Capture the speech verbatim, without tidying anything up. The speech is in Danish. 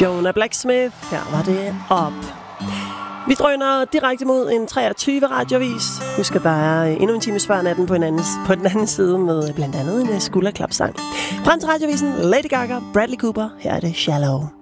Jonah Blacksmith, her var det op. Vi drøner direkte mod en treogtyve radiovis. Husk, at der er endnu en time før natten på, en anden, på den anden side med blandt andet en skulderklapsang. Frem til radiovisen Lady Gaga, Bradley Cooper, her er det Shallow.